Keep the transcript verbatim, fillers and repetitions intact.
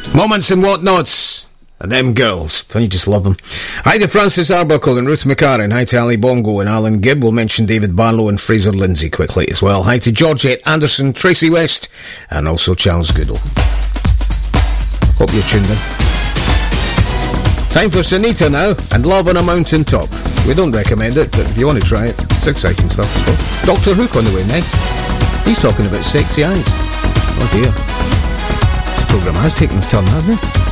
Moments and Whatnots. And them girls. Don't you just love them? Hi to Francis Arbuckle and Ruth McCarran. Hi to Ali Bongo and Alan Gibb. We'll mention David Barlow and Fraser Lindsay quickly as well. Hi to Georgette Anderson, Tracy West, and also Charles Goodall. Hope you're tuned in. Time for Sunita now, and Love on a Mountain Top. We don't recommend it, but if you want to try it, it's exciting stuff as well. Doctor Hook on the way next. He's talking about sexy eyes. Oh dear. This programme has taken a turn, hasn't it?